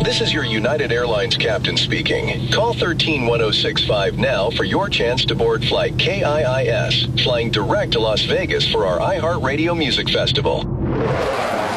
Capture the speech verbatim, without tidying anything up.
This is your United Airlines captain speaking. Call one three one zero six five now for your chance to board flight K I I S, flying direct to Las Vegas for our iHeartRadio Music Festival.